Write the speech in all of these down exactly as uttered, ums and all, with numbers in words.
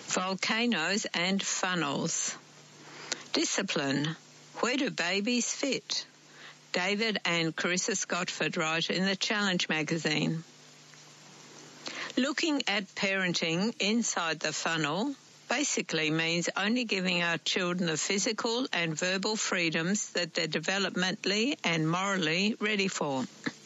Volcanoes and funnels. Discipline. Where do babies fit? David and Carissa Scottford write in the Challenge magazine. Looking at parenting inside the funnel basically means only giving our children the physical and verbal freedoms that they're developmentally and morally ready for.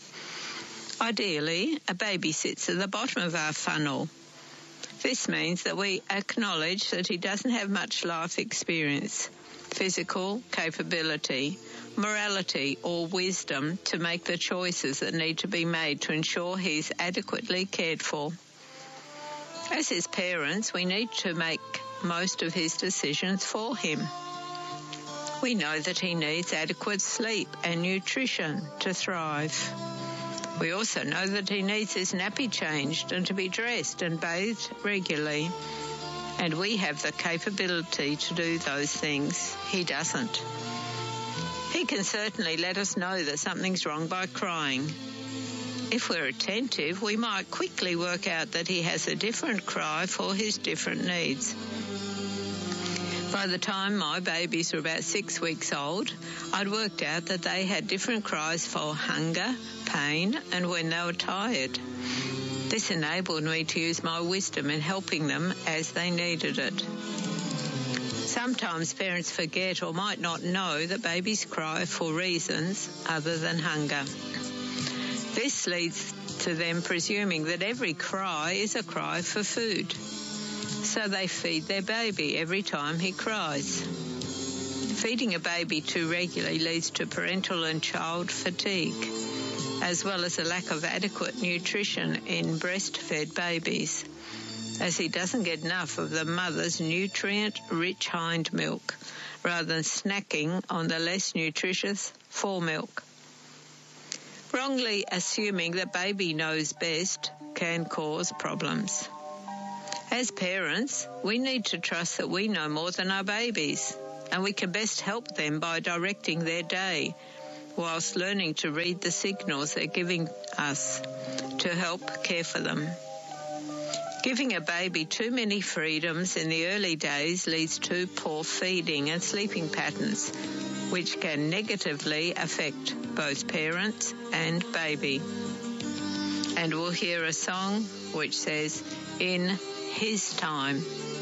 Ideally, a baby sits at the bottom of our funnel. This means that we acknowledge that he doesn't have much life experience, physical capability, morality or wisdom to make the choices that need to be made to ensure he's adequately cared for. As his parents, we need to make most of his decisions for him. We know that he needs adequate sleep and nutrition to thrive. We also know that he needs his nappy changed and to be dressed and bathed regularly. And we have the capability to do those things. He doesn't. He can certainly let us know that something's wrong by crying. If we're attentive, we might quickly work out that he has a different cry for his different needs. By the time my babies were about six weeks old, I'd worked out that they had different cries for hunger, pain, and when they were tired. This enabled me to use my wisdom in helping them as they needed it. Sometimes parents forget or might not know that babies cry for reasons other than hunger. This leads to them presuming that every cry is a cry for food. So they feed their baby every time he cries. Feeding a baby too regularly leads to parental and child fatigue, as well as a lack of adequate nutrition in breastfed babies, as he doesn't get enough of the mother's nutrient-rich hind milk, rather than snacking on the less nutritious fore milk. Wrongly assuming that baby knows best can cause problems. As parents, we need to trust that we know more than our babies, and we can best help them by directing their day, whilst learning to read the signals they're giving us to help care for them. Giving a baby too many freedoms in the early days leads to poor feeding and sleeping patterns, which can negatively affect both parents and baby. And we'll hear a song which says, "In His Time."